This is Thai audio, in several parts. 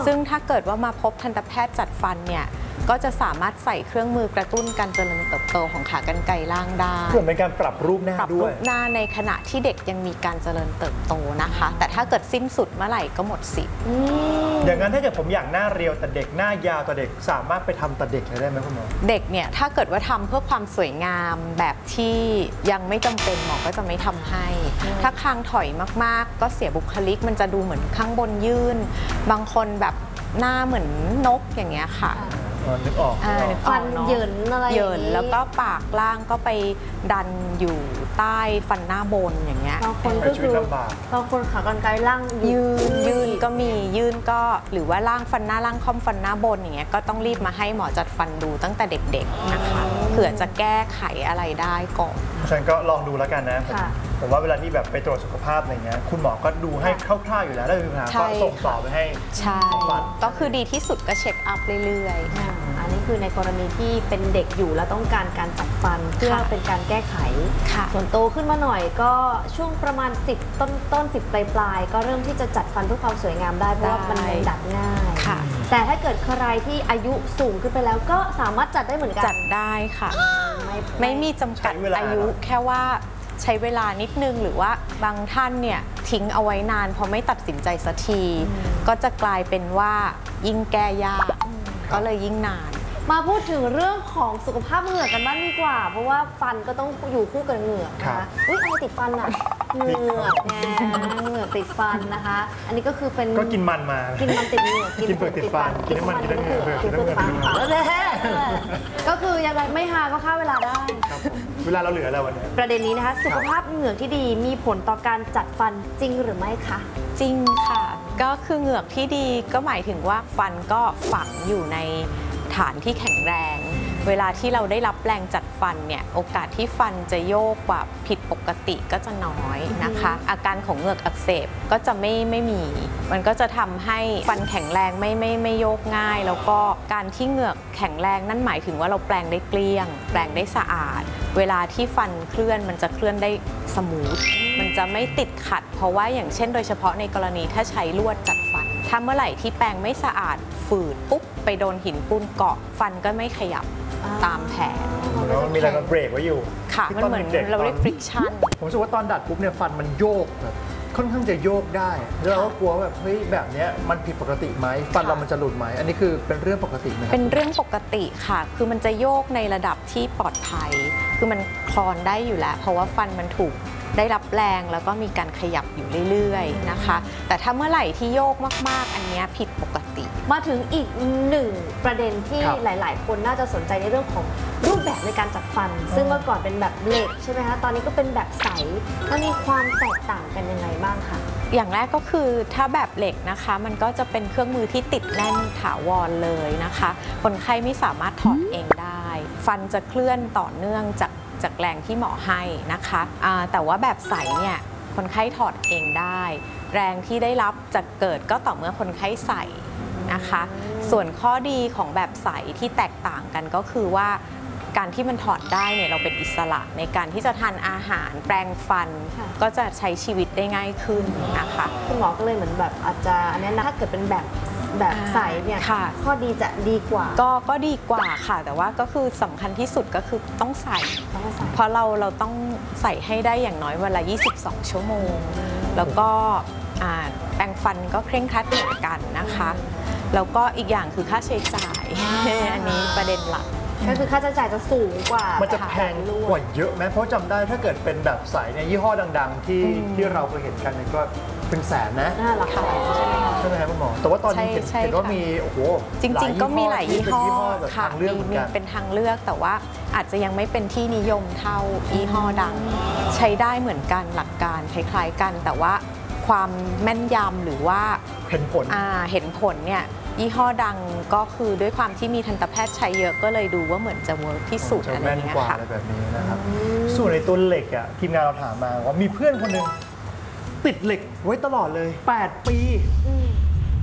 ซึ่งถ้าเกิดว่ามาพบทันตแพทย์จัดฟันเนี่ยก็จะสามารถใส่เครื่องมือกระตุ้นการเจริญเติบโตของขากรรไกรล่างได้ส่วนเป็นการปรับรูปหน้าด้วยปรับรูปหน้าในขณะที่เด็กยังมีการเจริญเติบโตนะคะแต่ถ้าเกิดสิ้นสุดเมื่อไหร่ก็หมดสิทธิ์อย่างนั้นถ้าเกิดผมอยากหน้าเรียวแต่เด็กหน้ายาวแต่เด็กสามารถไปทำแต่เด็กได้ไหมคุณหมอเด็กเนี่ยถ้าเกิดว่าทำเพื่อความสวยงามแบบที่ยังไม่จำเป็นหมอก็จะไม่ทำให้ถ้าคางถอยมากๆก็เสียบุคลิกมันจะดูเหมือนข้างบนยื่นบางคนแบบหน้าเหมือนนกอย่างเงี้ยค่ะนึกออกฟันเหยินอะไรเหยินแล้วก็ปากล่างก็ไปดันอยู่ใต้ฟันหน้าบนอย่างเงี้ยบางคนก็คือบางคนขากรรไกรล่างยืนก็มียื่นก็หรือว่าล่างฟันหน้าล่างค่อมฟันหน้าบนอย่างเงี้ยก็ต้องรีบมาให้หมอจัดฟันดูตั้งแต่เด็กๆนะคะเผื่อจะแก้ไขอะไรได้ก่อนฉันก็ลองดูแล้วกันนะผมว่าเวลาที่แบบไปตรวจสุขภาพอะไรเงี้ยคุณหมอก็ดูให้คร่าวๆอยู่แล้วถ้ามีปัญหาก็ส่งต่อไปให้ใช่ก็คือดีที่สุดก็เช็คอัพเรื่อยๆอันนี้คือในกรณีที่เป็นเด็กอยู่แล้วต้องการการจัดฟันเพื่อเป็นการแก้ไขส่วนโตขึ้นมาหน่อยก็ช่วงประมาณ10ต้น10ปลายก็เริ่มที่จะจัดฟันเพื่อความสวยงามได้เพราะว่ามันดัดง่ายแต่ถ้าเกิดใครที่อายุสูงขึ้นไปแล้วก็สามารถจัดได้เหมือนกันจัดได้ค่ะไม่มีจำกัดอายุแค่ว่าใช้เวลานิดนึงหรือว่าบางท่านเนี่ยทิ้งเอาไว้นานพอไม่ตัดสินใจสักทีก็จะกลายเป็นว่ายิ่งแก้ยากก็เลยยิ่งนานมาพูดถึงเรื่องของสุขภาพเหงือกกันบ้างดีกว่าเพราะว่าฟันก็ต้องอยู่คู่กับเหงือกนะคะอุ๊ยอะไรติดฟันอ่ะเหงือกไงเหงือกติดฟันนะคะอันนี้ก็คือเป็นก็กินมันมากินมันติดเหงือกกินเปลือกติดฟันกินน้ำมันกินน้ำเหงือกกินน้ำเหงือกก็คือยังไงไม่หาก็ฆ่าเวลาได้เวลาเราเหลือแล้ววันนี้ประเด็นนี้นะคะสุขภาพเหงือกที่ดีมีผลต่อการจัดฟันจริงหรือไม่คะจริงค่ะก็คือเหงือกที่ดีก็หมายถึงว่าฟันก็ฝังอยู่ในฐานที่แข็งแรงเวลาที่เราได้รับแรงจัดฟันเนี่ยโอกาสที่ฟันจะโยกกว่าผิดปกติก็จะน้อยนะคะอาการของเหงือกอักเสบก็จะไม่มีมันก็จะทำให้ฟันแข็งแรงไม่โยกง่ายแล้วก็การที่เหงือกแข็งแรงนั่นหมายถึงว่าเราแปลงได้เกลี้ยงแปลงได้สะอาดเวลาที่ฟันเคลื่อนมันจะเคลื่อนได้สมูทมันจะไม่ติดขัดเพราะว่าอย่างเช่นโดยเฉพาะในกรณีถ้าใช้ลวดจัดฟันถ้าเมื่อไหร่ที่แปรงไม่สะอาดฝืดปุ๊บไปโดนหินปูนเกาะฟันก็ไม่ขยับตามแผนแล้วมีอะไรมาเบรกไว้อยู่ค่ะมันเหมือนเราเรียก friction ผมรู้สึกว่าตอนดัดปุ๊บเนี่ยฟันมันโยกแบบค่อนข้างจะโยกได้แล้วเราก็กลัวแบบเฮ้ยแบบนี้มันผิดปกติไหมฟันเรามันจะหลุดไหมอันนี้คือเป็นเรื่องปกติไหมเป็นเรื่องปกติค่ะคือมันจะโยกในระดับที่ปลอดภัยคือมันคลอนได้อยู่แล้วเพราะว่าฟันมันถูกได้รับแรงแล้วก็มีการขยับอยู่เรื่อยๆนะคะแต่ถ้าเมื่อไหร่ที่โยกมากๆอันนี้ผิดปกติมาถึงอีกหนึ่งประเด็นที่หลายๆคนน่าจะสนใจในเรื่องของรูปแบบในการจัดฟันซึ่งเมื่อก่อนเป็นแบบเหล็กใช่ไหมคะตอนนี้ก็เป็นแบบใสมันมีความแตกต่างกันยังไงบ้างคะอย่างแรกก็คือถ้าแบบเหล็กนะคะมันก็จะเป็นเครื่องมือที่ติดแน่นถาวรเลยนะคะคนไข้ไม่สามารถถอดเองได้ฟันจะเคลื่อนต่อเนื่องจากแรงที่หมอให้นะคะแต่ว่าแบบใสเนี่ยคนไข้ถอดเองได้แรงที่ได้รับจะเกิดก็ต่อเมื่อคนไข้ใส่นะคะส่วนข้อดีของแบบใสที่แตกต่างกันก็คือว่าการที่มันถอดได้เนี่ยเราเป็นอิสระในการที่จะทานอาหารแปรงฟันก็จะใช้ชีวิตได้ง่ายขึ้นนะคะคุณหมอก็เลยเหมือนแบบอาจจะอันนี้นะถ้าเกิดเป็นแบบใสเนี่ยข้อดีจะดีกว่าก็ดีกว่าค่ะแต่ว่าก็คือสำคัญที่สุดก็คือต้องใส่เพราะเราต้องใส่ให้ได้อย่างน้อยวันละ22 ชั่วโมงแล้วก็แปรงฟันก็เคร่งครัดเหมือนกันนะคะแล้วก็อีกอย่างคือค่าใช้จ่ายอันนี้ประเด็นหลักก็คือค่าใช้จ่ายจะสูงกว่ามันจะแพงกว่าเยอะไหมเพราะจำได้ถ้าเกิดเป็นแบบใสเนี่ยยี่ห้อดังๆที่เราเคยเห็นกันเนี่ยก็เป็นแสนนะหลักแสนใช่ไหมครับคุณหมอแต่ว่าตอนนี้เห็นว่ามีโอ้โหจริงๆก็มีหลายยี่ห้อค่ะมีเป็นทางเลือกแต่ว่าอาจจะยังไม่เป็นที่นิยมเท่ายี่ห้อดังใช้ได้เหมือนกันหลักการคล้ายๆกันแต่ว่าความแม่นยำหรือว่าเห็นผลเนี่ยยี่ห้อดังก็คือด้วยความที่มีทันตแพทย์ใช้เยอะก็เลยดูว่าเหมือนจะเวิร์กที่สุดอะไรอย่างเงี้ยค่ะแบบนี้นะครับส่วนในตัวเหล็กอ่ะทีมงานเราถามมาว่ามีเพื่อนคนหนึ่งติดเหล็กไว้ตลอดเลย8 ปี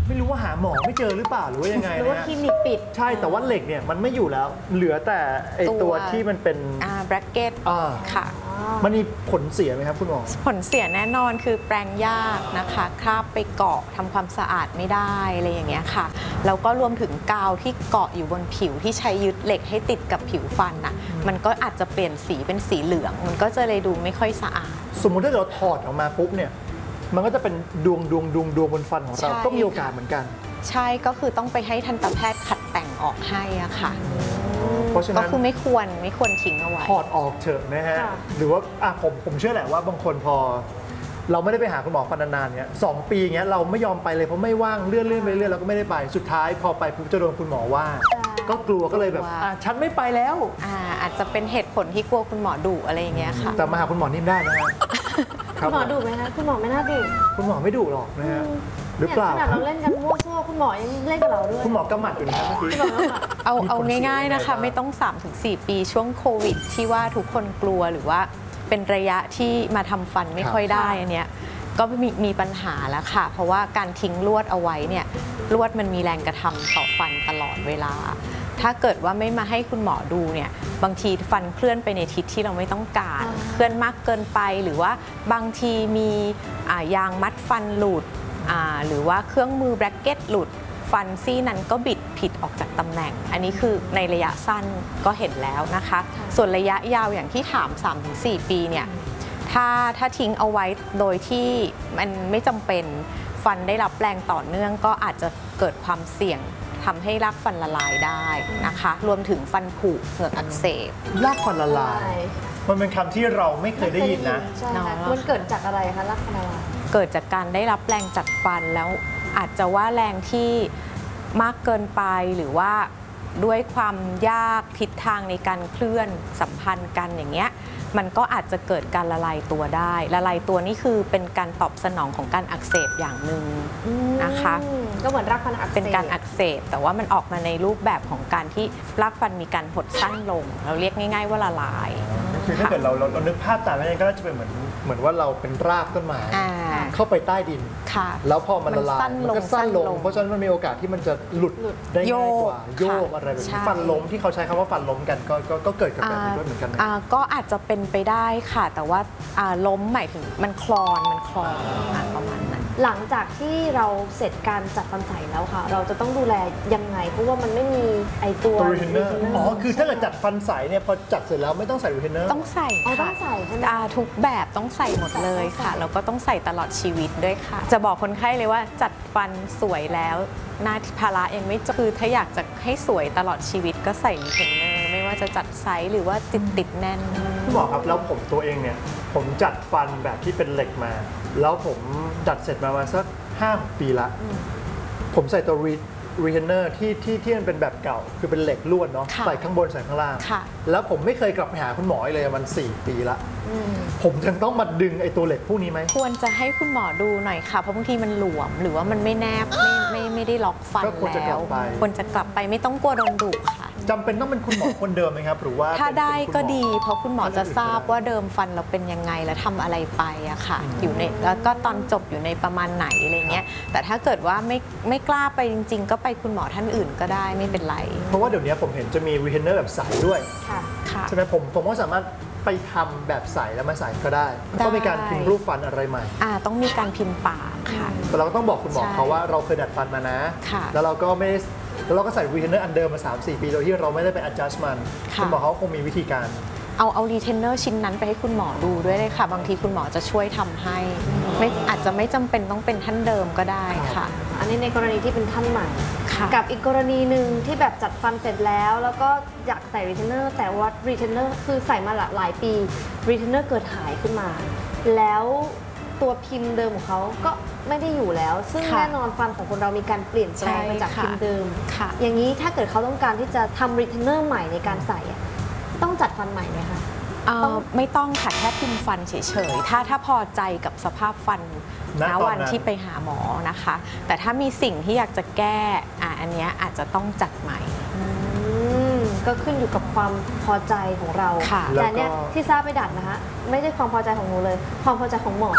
ไม่รู้ว่าหาหมอไม่เจอหรือเปล่าหรือว่ายังไงหรือว่านะคลินิกปิดใช่แต่ว่าเหล็กเนี่ยมันไม่อยู่แล้ว เหลือแต่ไอตัวที่มันเป็นแบล็กเก็ตค่ะมันมีผลเสียไหมครับคุณหมอผลเสียแน่นอนคือแปรงยากนะคะคราบไปเกาะทำความสะอาดไม่ได้อะไรอย่างเงี้ยค่ะแล้วก็รวมถึงกาวที่เกาะอยู่บนผิวที่ใช้ยึดเหล็กให้ติดกับผิวฟันน่ะมันก็อาจจะเปลี่ยนสีเป็นสีเหลือง มันก็จะเลยดูไม่ค่อยสะอาดสมมุติถ้าเราถอดออกมาปุ๊บเนี่ยมันก็จะเป็นดวงบนฟันของเราใช่ก็มีโอกาสเหมือนกันใช่ก็คือต้องไปให้ทันตแพทย์ขัดแต่งออกให้อะค่ะเพราะฉะก็นั้นคือไม่ควรทิ้งเอาไว้ถอดออกเถอะนะฮะค่ะหรือว่าผมเชื่อแหละว่าบางคนพอ เราไม่ได้ไปหาคุณหมอฟันนานๆเนี่ย2 ปีเงี้ยเราไม่ยอมไปเลยเพราะไม่ว่างเลื่อนไปเรื่อยเราก็ไม่ได้ไปสุดท้ายพอไปปุ๊บจะโดนคุณหมอว่า ก็กลัวก็เลยแบบฉันไม่ไปแล้วอาจจะเป็นเหตุผลที่กลัวคุณหมอดุอะไรอย่างเงี้ยค่ะแต่มาหาคุณหมอนิ่มได้นะฮะคุณหมอดุไหมคะคุณหมอไม่น่าดุคุณหมอไม่ดุหรอกนะฮะหรือเปล่าขนาดเราเล่นกันมั่วซั่วคุณหมอยังเล่นกับเราด้วยคุณหมอกำหมัดอยู่นะครับเมื่อกี้เอามีผลเสียง่ายๆนะคะยังไงบ้างไม่ต้อง 3-4 ปีช่วงโควิด ที่ว่าทุกคนกลัวหรือว่าเป็นระยะที่มาทำฟันไม่ค่อยได้อันเนี้ยก็มีปัญหาแล้วค่ะ เพราะว่าการทิ้งลวดเอาไว้เนี่ยลวดมันมีแรงกระทำต่อฟันตลอดเวลา ถ้าเกิดว่าไม่มาให้คุณหมอดูเนี่ยบางทีฟันเคลื่อนไปในทิศที่เราไม่ต้องการเคลื่อนมากเกินไปหรือว่าบางทีมียางมัดฟันหลุดหรือว่าเครื่องมือแบรกเก็ตหลุดฟันซี่นั้นก็บิดผิดออกจากตำแหน่ง อันนี้คือในระยะสั้นก็เห็นแล้วนะคะ ส่วนระยะยาวอย่างที่ถาม 3-4 ปีเนี่ยถ้าทิ้งเอาไว้โดยที่มันไม่จำเป็นฟันได้รับแรงต่อเนื่องก็อาจจะเกิดความเสี่ยงทำให้รากฟันละลายได้นะคะ รวมถึงฟันผุเหงือกอักเสบรากฟันละลาย มันเป็นคำที่เราไม่เคยได้ยินนะใช่ค่ะเนาะมันเกิดจากอะไรคะลักษณะอะไรเกิดจากการได้รับแรงจัดฟันแล้วอาจจะว่าแรงที่มากเกินไปหรือว่าด้วยความยากทิศทางในการเคลื่อนสัมพันธ์กันอย่างเงี้ยมันก็อาจจะเกิดการละลายตัวได้ละลายตัวนี่คือเป็นการตอบสนองของการอักเสบอย่างหนึ่งนะคะก็เหมือนรากฟันอักเสบเป็นการอักเสบแต่ว่ามันออกมาในรูปแบบของการที่รากฟันมีการหดสั้นลง เราเรียกง่ายๆว่าละลายคือถ้าเกิดเรานึกภาพตามไม่ได้ก็น่าจะเป็นเหมือนว่าเราเป็นรากต้นไม้อ่าเข้าไปใต้ดินค่ะแล้วพอมันละลายมันสั้นลงก็สั้นลสั้งนลงเพราะฉะนั้นมันมีโอกาสที่มันจะหลุดได้ง่ายกว่าโยกโยกอะไรแบบใช่นี้ฟันล้มที่เขาใช้คำว่าฟันล้มกันก็เกิดกับแบบนี้ด้วยเหมือนกันนะก็อาจจะเป็นไปได้ค่ะ แต่ว่าล้มหมายถึงมันคลอนประมาณนั้นหลังจากที่เราเสร็จการจัดฟันใสแล้วค่ะ เราจะต้องดูแลยังไง เพราะว่ามันไม่มีไอตัวรีเทนเนอร์ อ๋อ คือถ้าเกิดจัดฟันใสเนี่ยพอจัดเสร็จแล้วไม่ต้องใส่รีเทนเนอร์ต้องใส่อ๋อต้ค่ะองใส่ใช่ไหมทุกแบบต้องใส่หมดเลยค่ะ แล้วก็ต้องใส่ตลอดชีวิตด้วยค่ะ จะบอกคนไข้เลยว่าจัดฟันสวยแล้วหน้าที่ภาระยังไม่จบคือถ้าอยากจะให้สวยตลอดชีวิตก็ใส่รีเทนเนอร์ไม่ว่าจะจัดไซส์หรือว่าติดแน่นคุณหมอครับแล้วผมตัวเองเนี่ยผมจัดฟันแบบที่เป็นเหล็กมา แล้วผมดัดเสร็จมาประมาณสัก5-6 ปีละผมใส่ตัวรีเทนเนอร์ที่มันเป็นแบบเก่าคือเป็นเหล็กลวดเนาะค่ะใส่ข้างบนใส่ข้างล่างค่ะแล้วผมไม่เคยกลับไปหาคุณหมออีกเลยมัน4 ปีละผมยังต้องมาดึงไอ้ตัวเหล็กพวกนี้ไหมควรจะให้คุณหมอดูหน่อยค่ะ เพราะบางทีมันหลวมหรือว่ามันไม่แนบไม่ได้ล็อกฟันก็ควรจะกลัแล้บวไปควรจะกลับไปไม่ต้องกลัวโดนดุค่ะจำเป็นต้องเป็นคุณหมอคนเดิมไหมครับหรือว่าถ้าได้เป็นคุณหมอก็ดี เพราะคุณหมอจะทราบว่าเดิมฟันเราเป็นยังไงและทำอะไรไปอะค่ะ อยู่ในแล้วก็ตอนจบอยู่ในประมาณไหนอะไรเงี้ยแต่ถ้าเกิดว่าไม่กล้าไปจริง ๆ ก็ไปคุณหมอท่านอื่นก็ได้ไม่เป็นไรเพราะว่าเดี๋ยวนี้ผมเห็นจะมีรีเทนเนอร์แบบใสด้วยค่ะค่ะใช่ไหมผมก็สามารถไปทำแบบใสแล้วมาใส่ก็ได้ต้องมีการพิมพ์รูปฟันอะไรใหม่ต้องมีการพิมพ์ปากค่ะแต่เราก็ต้องบอกคุณหมอใช่เขาว่าเราเคยดัดฟันมานะค่ะแล้วเราก็ไม่ได้แล้วเราก็ใส่รีเทนเนอร์อันเดิมมา 3-4 ปีโดยที่เราไม่ได้ไป adjust มันค่ะคุณหมอเขาคงมีวิธีการเอารีเทนเนอร์ชิ้นนั้นไปให้คุณหมอดูด้วยเลยค่ะ บางทีคุณหมอจะช่วยทำให้อาจจะไม่จำเป็นต้องเป็นท่านเดิมก็ได้ค่ะอันนี้ในกรณีที่เป็นท่านใหม่ค่ะกับอีกกรณีหนึ่งที่แบบจัดฟันเสร็จแล้ว แล้วก็อยากใส่รีเทนเนอร์แต่ว่ารีเทนเนอร์คือใส่มาหลายปีรีเทนเนอร์เกิดหายขึ้นมา แล้วตัวพิมพ์เดิมของเขาก็ไม่ได้อยู่แล้ว ซึ่งค่ะแน่นอนฟันของคนเรามีการเปลี่ยนแปลงมาจากใช่ค่ะพิมพ์เดิมค่ะอย่างนี้ถ้าเกิดเขาต้องการที่จะทำรีเทนเนอร์ใหม่ในการใส่อะต้องจัดฟันใหม่ไหมคะไม่ต้องค่ะแค่พิมพ์ฟันเฉยๆ ถ้าพอใจกับสภาพฟันณณตอนนั้นวันที่ไปหาหมอนะคะ แต่ถ้ามีสิ่งที่อยากจะแก้อันเนี้ยอาจจะต้องจัดใหม่ก็ขึ้นอยู่กับความพอใจของเราค่ะแต่เนี่ยที่ทราบไปดัดนะคะไม่ใช่ความพอใจของหนูเลย ความพอใจของหมอ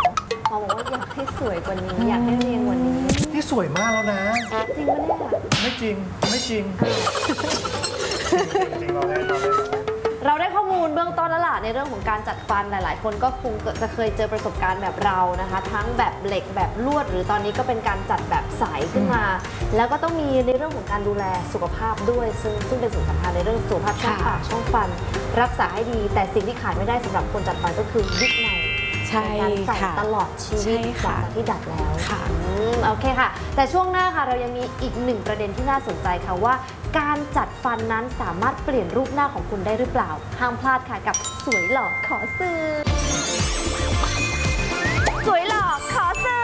หมอบอกว่าอยากให้สวยกว่านี้อยากให้เรียงกว่านี้นี่สวยมากแล้วนะจริงปะเนี่ยไม่จริงไม่จริงจริงเราได้เราได้ข้อมูลเบื้องต้นแล้วล่ะในเรื่องของการจัดฟันหลายๆ คนก็คงจะเคยเจอประสบการณ์แบบเรานะคะ ทั้งแบบเหล็กแบบลวดหรือตอนนี้ก็เป็นการจัดแบบใสขึ้นมา แล้วก็ต้องมีในเรื่องของการดูแลสุขภาพด้วยซึ่งเป็นสิ่งสำคัญในเรื่องสุขภาพช่องปากช่องฟันรักษาให้ดี แต่สิ่งที่ขาดไม่ได้สำหรับคนจัดฟันก็คือวิกในใช่การใส่ค่ะตลอดชีวิตใช่หลัค่ะงจากที่ดัดแล้วค่ะโอเคค่ะ แต่ช่วงหน้าค่ะเรายังมีอีกหนึ่งประเด็นที่น่าสนใจค่ะว่า การจัดฟันนั้นสามารถเปลี่ยนรูปหน้าของคุณได้หรือเปล่าห้ามพลาดค่ะกับสวยหล่อขอซื้อสวยหล่อขอซื้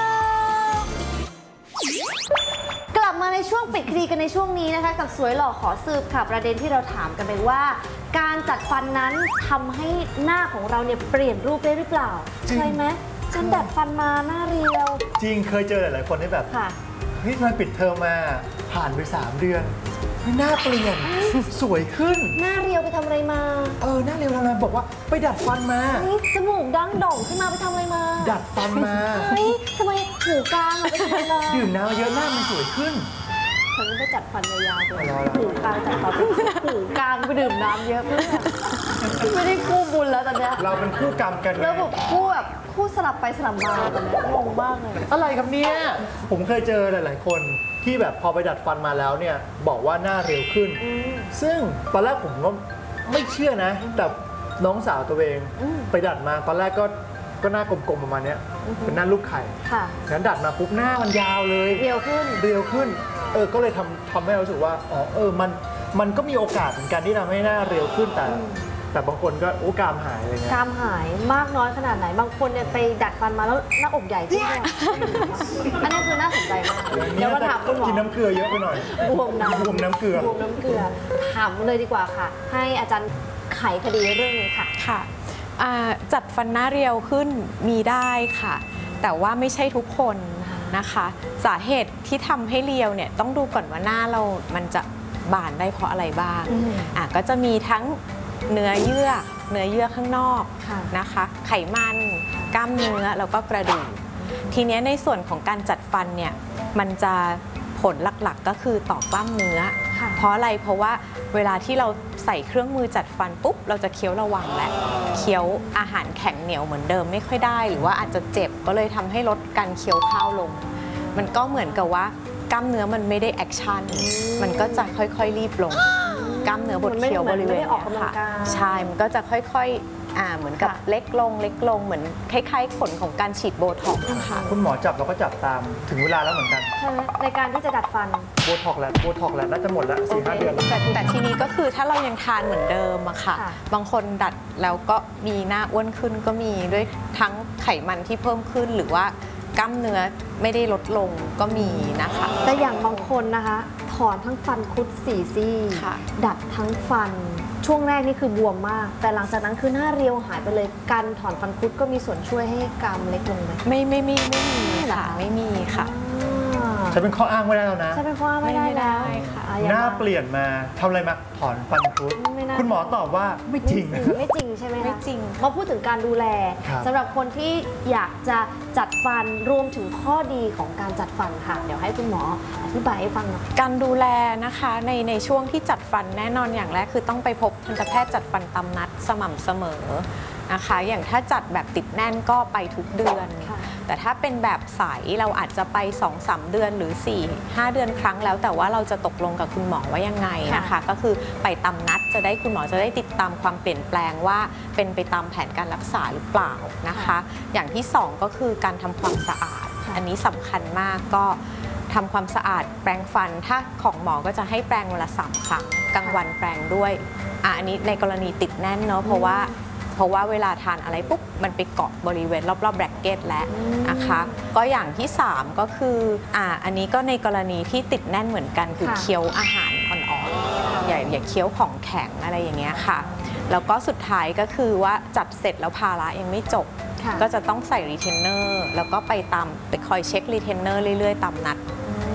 อกลับมาในช่วงปิดคดีกันในช่วงนี้นะคะกับสวยหล่อขอสืบค่ะประเด็นที่เราถามกันไปว่า การจัดฟันนั้นทำให้หน้าของเราเนี่ยเปลี่ยนรูปได้หรือเปล่าใช่ไหมฉันดัดฟันมาหน้าเรียวจริงเคยเจอหลายๆคนที่แบบค่ะเฮ้ยทำไมปิดเทอมมาผ่านไป3 เดือนเฮ้ยหน้าเปลี่ยนสวยขึ้นหน้าเรียวไปทำอะไรมาหน้าเร็วทำไมบอกว่าไปดัดฟันมาเฮ้ยจมูกดั้งโด่งขึ้นมาไปทำอะไรมาดัดฟันมาเฮ้ยทำไมหูกลางอะไปทำอะไรมาดื่มน้ำเยอะหน้ามันสวยขึ้นฉันไปจัดฟันยาวๆเลยอ๋อเหรอหูกลางจัดฟันหูกลางไปดื่มน้ำเยอะเพื่อนไม่ได้คู่บุญแล้วตอนเนี้ยเราเป็นคู่กรรมกันไงแล้วแบบคู่สลับไปสลับมาตอนเนี้ยงงมากเลยอะไรครับเนี่ยผมเคยเจอหลาย ๆ คนที่แบบพอไปดัดฟันมาแล้วเนี่ยบอกว่าหน้าเร็วขึ้น ซึ่งตอนแรกผมก็ไม่เชื่อนะ แต่น้องสาวตัวเองไปดัดมาตอนแรกก็หน้ากลมๆประมาณเนี้ยเป็นหน้าลูกไข่ค่ะงั้นดัดมาปุ๊บหน้ามันยาวเลยเรียวขึ้นเร็วขึ้นก็เลยทำให้เรารู้สึกว่ามันก็มีโอกาสเหมือนกันที่ทำให้หน้าเร็วขึ้นแต่บางคนก็กรามหายอะไรเงี้ยกรามหายมากน้อยขนาดไหน บางคนเนี่ยไปดัดฟันมาแล้วหน้าอกใหญ่ขึ้นเนี่ยอันนี้คือน่าสนใจมากเดี๋ยวมาถามคุณหมอกินน้ำเกลือเยอะไปหน่อยบวมน้ำบวมน้ำเกลือบวมน้ำเกลือถามเลยดีกว่าค่ะ ให้อาจารย์ไขคดีเรื่องนี้ค่ะค่ะจัดฟันหน้าเรียวขึ้นมีได้ค่ะ แต่ว่าไม่ใช่ทุกคนนะคะ สาเหตุที่ทำให้เรียวเนี่ยต้องดูก่อนว่าหน้าเรามันจะบานได้เพราะอะไรบ้าง ก็จะมีทั้งเนื้อเยื่อข้างนอกค่ะนะคะ ไขมันกล้ามเนื้อแล้วก็กระดูกทีนี้ในส่วนของการจัดฟันเนี่ยมันจะผลหลักๆก็คือต่อกล้ามเนื้อค่ะเพราะอะไรเพราะว่าเวลาที่เราใส่เครื่องมือจัดฟันปุ๊บเราจะเคี้ยวระวังและเคี้ยวอาหารแข็งเหนียวเหมือนเดิมไม่ค่อยได้หรือว่าอาจจะเจ็บก็เลยทำให้ลดการเคี้ยวข้าวลง มันก็เหมือนกับว่ากล้ามเนื้อมันไม่ได้แอคชั่นมันก็จะค่อยๆรีบลงกล้ามเนื้อบดเคี้ยวบริเวณมันไม่ได้ออกกำลังค่ะกายใช่มันก็จะค่อยๆเหมือนกับค่ะเล็กลงเหมือนคล้ายๆขนของการฉีดโบท็อกซ์นะคะคุณหมอจับเราก็จับตามถึงเวลาแล้วเหมือนกันใช่ไหมในการที่จะดัดฟันโบท็อกซ์แล้วน่าจะหมดแล้ว4-5 เดือนแต่ทีนี้ก็คือถ้าเรายังทานเหมือนเดิมอะค่ะค่ะบางคนดัดแล้วก็มีหน้าอ้วนขึ้นก็มีด้วยทั้งไขมันที่เพิ่มขึ้นหรือว่ากล้ามเนื้อไม่ได้ลดลงก็มีนะคะแต่อย่างบางคนนะคะถอนทั้งฟันคุด4 ซี่ค่ะดัดทั้งฟันช่วงแรกนี่คือบวมมาก แต่หลังจากนั้นคือหน้าเรียวหายไปเลยการถอนฟันคุดก็มีส่วนช่วยให้กรามเล็กลงไหมไม่มีเหรอค่ะคะไม่มีค่ะอ่าใช้เป็นข้ออ้างไม่ได้แล้วนะใช่เป็นข้ออ้างไม่ได้แล้วไม่ได้ค่ะอ่ะหน้ายังไงเปลี่ยนมาทำอะไรมาถอนฟันคุดไม่น่าคุณหมอตอบว่าไม่จริงไม่จริงใช่ไหมคะไม่จริงมาพูดถึงการดูแลครับสำหรับคนที่อยากจะจัดฟันรวมถึงข้อดีของการจัดฟันค่ะ เดี๋ยวให้คุณหมออธิบายให้ฟังหน่อยการดูแลนะคะในช่วงที่จัดฟันแน่นอนอย่างแรกคือต้องไปพบทันตแพทย์จัดฟันตามนัดสม่ำเสมอนะคะ อย่างถ้าจัดแบบติดแน่นก็ไปทุกเดือนค่ะแต่ถ้าเป็นแบบใสเราอาจจะไป 2-3 เดือนหรือ 4-5 เดือนครั้งแล้วแต่ว่าเราจะตกลงกับคุณหมอว่ายังไงนะคะ ก็คือไปตามนัดจะได้คุณหมอจะได้ติดตามความเปลี่ยนแปลงว่าเป็นไปตามแผนการรักษาหรือเปล่านะคะ อย่างที่สองก็คือการทำความสะอาด อันนี้สำคัญมากก็ทำความสะอาดแปรงฟันถ้าของหมอก็จะให้แปรงวันละ3 ครั้งกลางวันแปรงด้วยอันนี้ในกรณีติดแน่นเนาะเพราะว่าเวลาทานอะไรปุ๊บมันไปเกาะบริเวณรอบๆแบรกเก็ตแล้วนะคะก็อย่างที่ 3 ก็คืออันนี้ก็ในกรณีที่ติดแน่นเหมือนกันคือค่ะเคี้ยวอาหารอ่อนๆอย่าเคี้ยวของแข็งอะไรอย่างเงี้ยค่ะแล้วก็สุดท้ายก็คือว่าจัดเสร็จแล้วภาระยังไม่จบค่ะก็จะต้องใส่รีเทนเนอร์แล้วก็ไปคอยเช็ครีเทนเนอร์เรื่อยๆตามนัด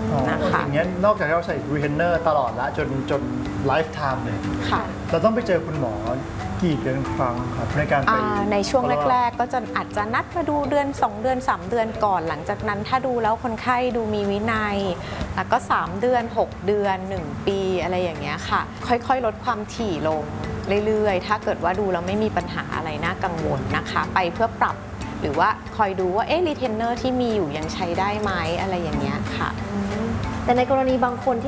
นะคะอย่างเงี้ยนอกจากที่เราใส่รีเทนเนอร์ตลอดละจนไลฟ์ไทม์เลยค่ะเราต้องไปเจอคุณหมอกี่เดือนครั้งครับในการไปในช่วงแรก ๆ ก็จะอาจจะนัดมาดูเดือน 2 เดือน 3 เดือนก่อน หลังจากนั้นถ้าดูแล้วคนไข้ดูมีวินัย แล้วก็ 3 เดือน 6 เดือน 1 ปีอะไรอย่างเงี้ยค่ะ ค่อยๆ ลดความถี่ลงเรื่อยๆ ถ้าเกิดว่าดูแล้วไม่มีปัญหาอะไรน่ากังวลนะคะ ไปเพื่อปรับ หรือว่าคอยดูว่ารีเทนเนอร์ที่มีอยู่ยังใช้ได้ไหมอะไรอย่างเงี้ยค่ะแต่ในกรณีบางคน